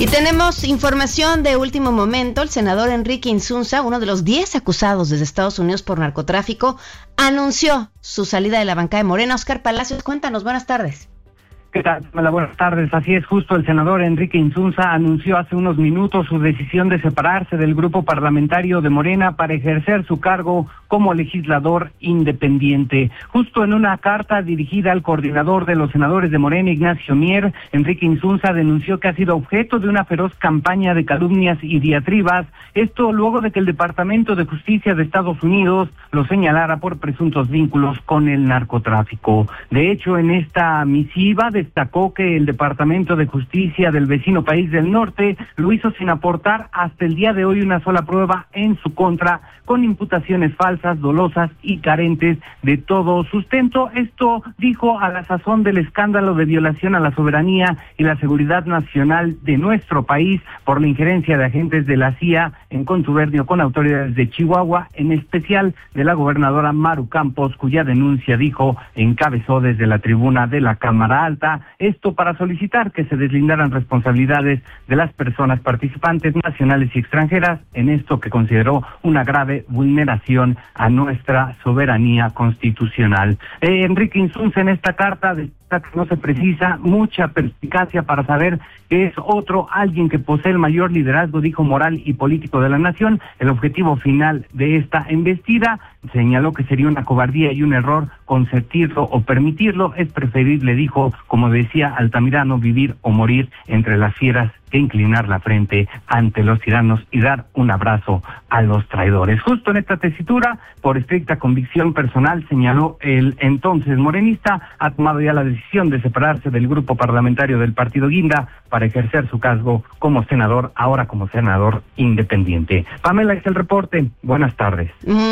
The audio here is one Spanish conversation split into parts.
Y tenemos información de último momento. El senador Enrique Insunza, uno de los 10 acusados desde Estados Unidos por narcotráfico, anunció su salida de la bancada de Morena. Oscar Palacios, cuéntanos, buenas tardes. ¿Qué tal? Hola, buenas tardes. Así es, justo el senador Enrique Insunza anunció hace unos minutos su decisión de separarse del grupo parlamentario de Morena para ejercer su cargo como legislador independiente. Justo en una carta dirigida al coordinador de los senadores de Morena, Ignacio Mier, Enrique Insunza denunció que ha sido objeto de una feroz campaña de calumnias y diatribas, esto luego de que el Departamento de Justicia de Estados Unidos lo señalara por presuntos vínculos con el narcotráfico. De hecho, en esta misiva destacó que el Departamento de Justicia del vecino país del norte lo hizo sin aportar hasta el día de hoy una sola prueba en su contra, con imputaciones falsas, dolosas y carentes de todo sustento. Esto dijo a la sazón del escándalo de violación a la soberanía y la seguridad nacional de nuestro país por la injerencia de agentes de la CIA en contubernio con autoridades de Chihuahua, en especial de la gobernadora Maru Campos, cuya denuncia, dijo, encabezó desde la tribuna de la Cámara Alta, esto para solicitar que se deslindaran responsabilidades de las personas participantes nacionales y extranjeras en esto que consideró una grave vulneración a nuestra soberanía constitucional. Enrique Insunza en esta carta destaca que no se precisa mucha perspicacia para saber que es alguien que posee el mayor liderazgo, dijo, moral y político de la nación. El objetivo final de esta embestida, señaló que sería una cobardía y un error consentirlo o permitirlo. Es preferible, dijo, como decía Altamirano, vivir o morir entre las fieras que inclinar la frente ante los tiranos y dar un abrazo a los traidores. Justo en esta tesitura, por estricta convicción personal, señaló el entonces morenista, ha tomado ya la decisión de separarse del grupo parlamentario del Partido Guinda para ejercer su cargo como senador, ahora como senador independiente. Pamela, es el reporte. Buenas tardes.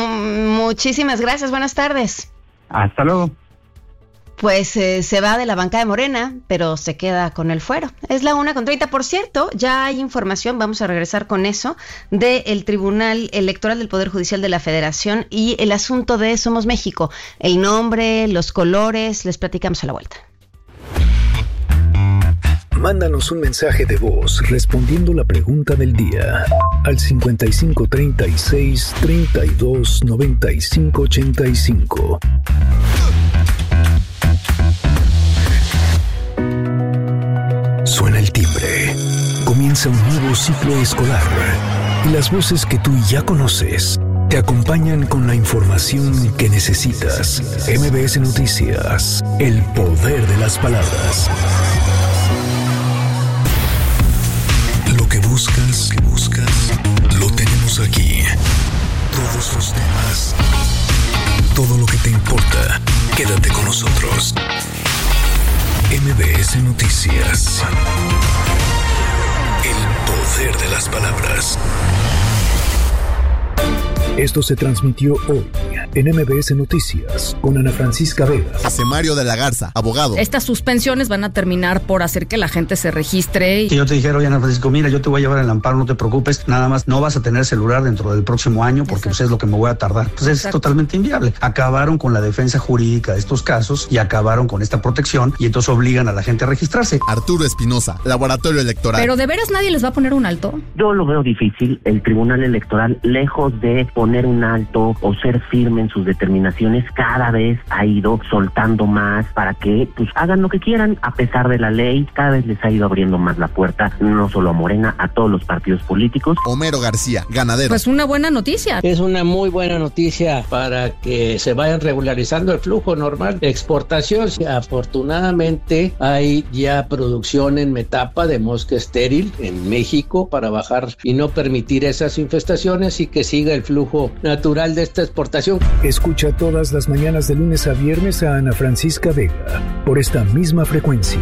Muchísimas gracias, buenas tardes. Hasta luego. Pues se va de la bancada de Morena, pero se queda con el fuero. Es la 1:30. Por cierto, ya hay información, vamos a regresar con eso, del Tribunal Electoral del Poder Judicial de la Federación y el asunto de Somos México. El nombre, los colores, les platicamos a la vuelta. Mándanos un mensaje de voz respondiendo la pregunta del día al 55 36 32 95 85. Suena el timbre. Comienza un nuevo ciclo escolar y las voces que tú ya conoces te acompañan con la información que necesitas. MBS Noticias, el poder de las palabras. Lo que buscas, lo tenemos aquí. Todos los temas, todo lo que te importa, quédate con nosotros. MBS Noticias. El poder de las palabras. Esto se transmitió hoy en MBS Noticias con Ana Francisca Vega. Mario de la Garza, abogado. Estas suspensiones van a terminar por hacer que la gente se registre. Si yo te dijera, oye, Ana Francisco, mira, yo te voy a llevar el amparo, no te preocupes, nada más no vas a tener celular dentro del próximo año porque pues, es lo que me voy a tardar. Pues es totalmente inviable. Acabaron con la defensa jurídica de estos casos y acabaron con esta protección y entonces obligan a la gente a registrarse. Arturo Espinosa, Laboratorio Electoral. Pero ¿de veras nadie les va a poner un alto? Yo lo veo difícil. El Tribunal Electoral, lejos de poner un alto o ser firme en sus determinaciones, cada vez ha ido soltando más para que pues hagan lo que quieran a pesar de la ley. Cada vez les ha ido abriendo más la puerta, no solo a Morena, a todos los partidos políticos. Homero García, ganadero. Pues una buena noticia. Es una muy buena noticia para que se vayan regularizando el flujo normal de exportación. Afortunadamente hay ya producción en metapa de mosca estéril en México para bajar y no permitir esas infestaciones y que siga el flujo natural de esta exportación. Escucha todas las mañanas de lunes a viernes a Ana Francisca Vega por esta misma frecuencia.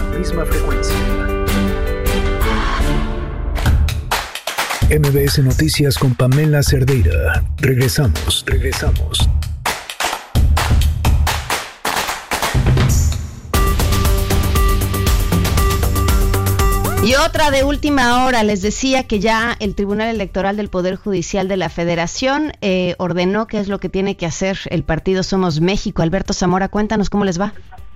MBS Noticias con Pamela Cerdeira. Regresamos. Y otra de última hora, les decía que ya el Tribunal Electoral del Poder Judicial de la Federación ordenó qué es lo que tiene que hacer el partido Somos México. Alberto Zamora, cuéntanos cómo les va.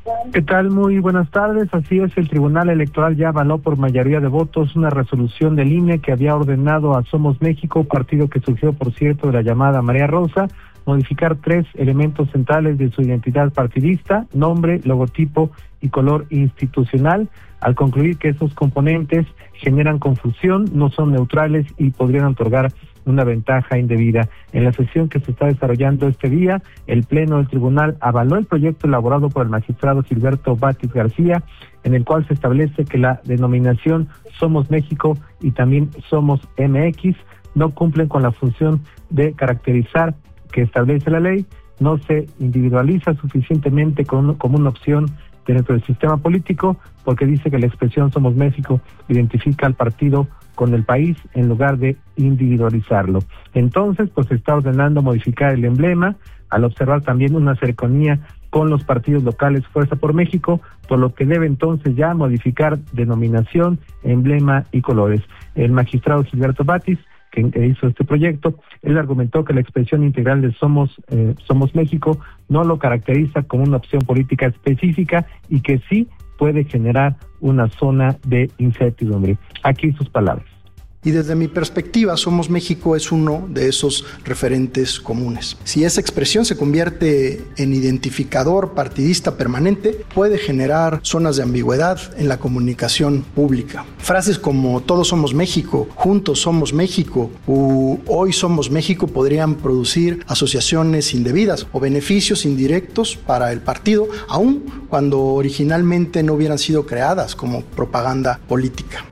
¿Qué tal? Muy buenas tardes. Así es, el Tribunal Electoral ya avaló por mayoría de votos una resolución del INE que había ordenado a Somos México, partido que surgió, por cierto, de la llamada Marea Rosa, modificar 3 elementos centrales de su identidad partidista: nombre, logotipo y color institucional, al concluir que esos componentes generan confusión, no son neutrales y podrían otorgar una ventaja indebida. En la sesión que se está desarrollando este día, el Pleno del Tribunal avaló el proyecto elaborado por el magistrado Gilberto Batis García, en el cual se establece que la denominación Somos México y también Somos MX no cumplen con la función de caracterizar que establece la ley, no se individualiza suficientemente como una opción dentro del sistema político, porque dice que la expresión Somos México identifica al partido con el país en lugar de individualizarlo. Entonces, pues se está ordenando modificar el emblema, al observar también una cercanía con los partidos locales Fuerza por México, por lo que debe entonces ya modificar denominación, emblema y colores. El magistrado Gilberto Batis, que hizo este proyecto, él argumentó que la expresión integral de Somos México no lo caracteriza como una opción política específica y que sí puede generar una zona de incertidumbre. Aquí sus palabras. Y desde mi perspectiva, Somos México es uno de esos referentes comunes. Si esa expresión se convierte en identificador partidista permanente, puede generar zonas de ambigüedad en la comunicación pública. Frases como todos somos México, juntos somos México u hoy somos México podrían producir asociaciones indebidas o beneficios indirectos para el partido, aun cuando originalmente no hubieran sido creadas como propaganda política.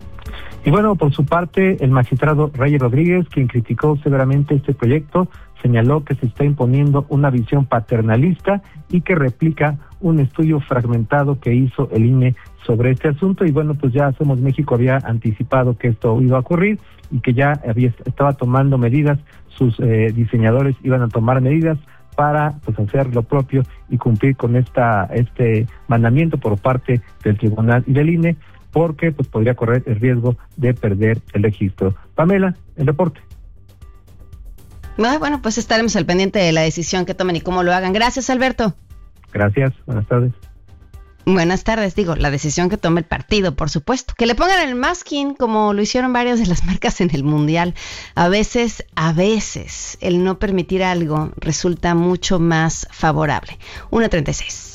Y bueno, por su parte, el magistrado Reyes Rodríguez, quien criticó severamente este proyecto, señaló que se está imponiendo una visión paternalista y que replica un estudio fragmentado que hizo el INE sobre este asunto. Y bueno, pues ya Somos México había anticipado que esto iba a ocurrir y que ya estaba tomando medidas, sus diseñadores iban a tomar medidas para pues hacer lo propio y cumplir con este mandamiento por parte del tribunal y del INE, porque pues podría correr el riesgo de perder el registro. Pamela, el reporte. Bueno, pues estaremos al pendiente de la decisión que tomen y cómo lo hagan. Gracias, Alberto. Gracias, buenas tardes. Buenas tardes, la decisión que tome el partido, por supuesto. Que le pongan el masking, como lo hicieron varias de las marcas en el Mundial. A veces, el no permitir algo resulta mucho más favorable. 1:36.